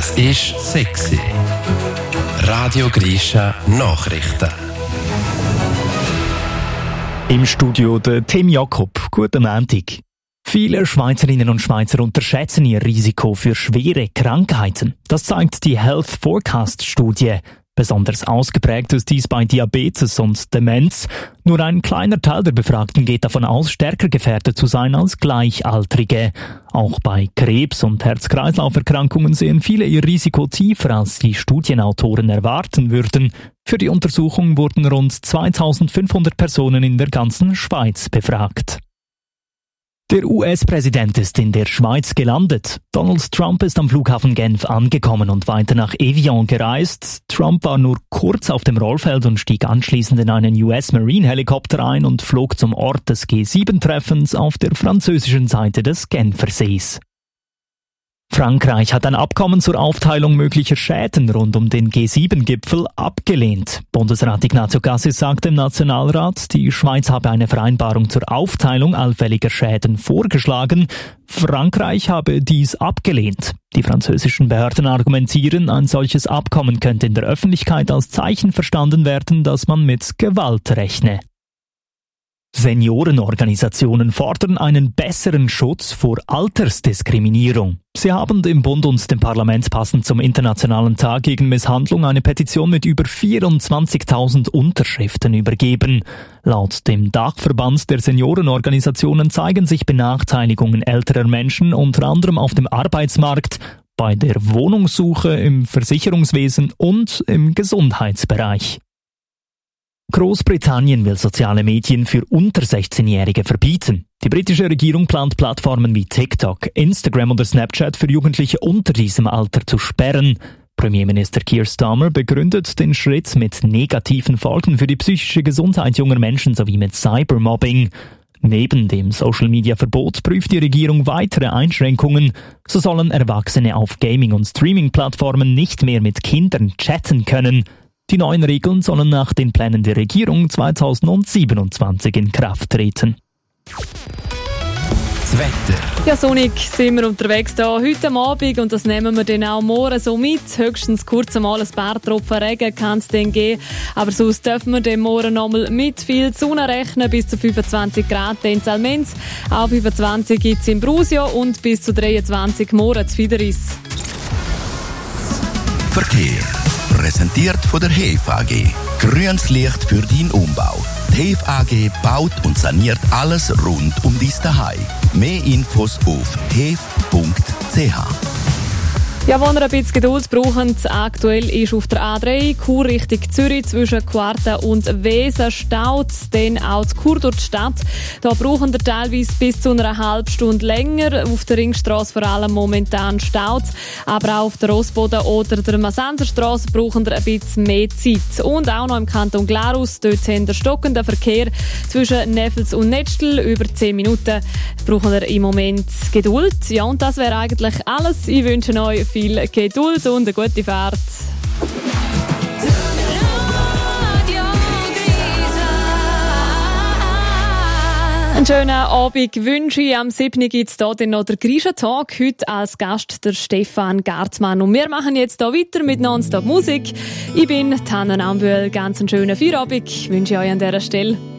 Es ist sexy. Radio Grisha Nachrichten. Im Studio der Tim Jakob. Guten Montag. Viele Schweizerinnen und Schweizer unterschätzen ihr Risiko für schwere Krankheiten. Das zeigt die Health Forecast Studie. Besonders ausgeprägt ist dies bei Diabetes und Demenz. Nur ein kleiner Teil der Befragten geht davon aus, stärker gefährdet zu sein als Gleichaltrige. Auch bei Krebs- und Herz-Kreislauf-Erkrankungen sehen viele ihr Risiko tiefer, als die Studienautoren erwarten würden. Für die Untersuchung wurden rund 2500 Personen in der ganzen Schweiz befragt. Der US-Präsident ist in der Schweiz gelandet. Donald Trump ist am Flughafen Genf angekommen und weiter nach Evian gereist. Trump war nur kurz auf dem Rollfeld und stieg anschließend in einen US-Marine-Helikopter ein und flog zum Ort des G7-Treffens auf der französischen Seite des Genfersees. Frankreich hat ein Abkommen zur Aufteilung möglicher Schäden rund um den G7-Gipfel abgelehnt. Bundesrat Ignazio Cassis sagte im Nationalrat, die Schweiz habe eine Vereinbarung zur Aufteilung allfälliger Schäden vorgeschlagen. Frankreich habe dies abgelehnt. Die französischen Behörden argumentieren, ein solches Abkommen könnte in der Öffentlichkeit als Zeichen verstanden werden, dass man mit Gewalt rechne. Seniorenorganisationen fordern einen besseren Schutz vor Altersdiskriminierung. Sie haben dem Bund und dem Parlament passend zum Internationalen Tag gegen Misshandlung eine Petition mit über 24.000 Unterschriften übergeben. Laut dem Dachverband der Seniorenorganisationen zeigen sich Benachteiligungen älterer Menschen unter anderem auf dem Arbeitsmarkt, bei der Wohnungssuche, im Versicherungswesen und im Gesundheitsbereich. Großbritannien will soziale Medien für unter 16-Jährige verbieten. Die britische Regierung plant Plattformen wie TikTok, Instagram oder Snapchat für Jugendliche unter diesem Alter zu sperren. Premierminister Keir Starmer begründet den Schritt mit negativen Folgen für die psychische Gesundheit junger Menschen sowie mit Cybermobbing. Neben dem Social-Media-Verbot prüft die Regierung weitere Einschränkungen. So sollen Erwachsene auf Gaming- und Streaming-Plattformen nicht mehr mit Kindern chatten können. Die neuen Regeln sollen nach den Plänen der Regierung 2027 in Kraft treten. Das Wetter. Ja, sonnig sind wir unterwegs hier heute Abend und das nehmen wir dann auch morgen so mit. Höchstens kurz einmal ein paar Tropfen Regen kann es dann geben. Aber sonst dürfen wir dann morgen nochmal mit viel Sonne rechnen. Bis zu 25 Grad in Zalmenz. Auch 25 gibt es in Brusio und bis zu 23 morgen zu Fideris. Verkehr. Präsentiert von der HEF AG. Grünes Licht für deinen Umbau. Die HEF AG baut und saniert alles rund um dein Zuhause. Mehr Infos auf hef.ch. Ja, wo wir ein bisschen Geduld brauchen, aktuell ist auf der A3 Chur Richtung Zürich zwischen Quarten und Wesen staut, dann auch die Chur durch die Stadt. Da brauchen wir teilweise bis zu einer halben Stunde länger. Auf der Ringstrasse vor allem momentan staut, aber auch auf der Rossboden oder der Massenserstrasse brauchen wir ein bisschen mehr Zeit. Und auch noch im Kanton Glarus, dort haben wir stockenden Verkehr zwischen Neffels und Netschl über 10 Minuten. Brauchen wir im Moment Geduld. Ja, und das wäre eigentlich alles. Ich wünsche euch viel Geduld und eine gute Fahrt. Einen schönen Abend wünsche ich. Am 7. gibt es hier noch den Grisha Talk. Heute als Gast der Stefan Gartmann. Und wir machen jetzt hier weiter mit Nonstop Musik. Ich bin Tanne Ambühl. Ganz einen schönen Feierabend wünsche ich euch an dieser Stelle.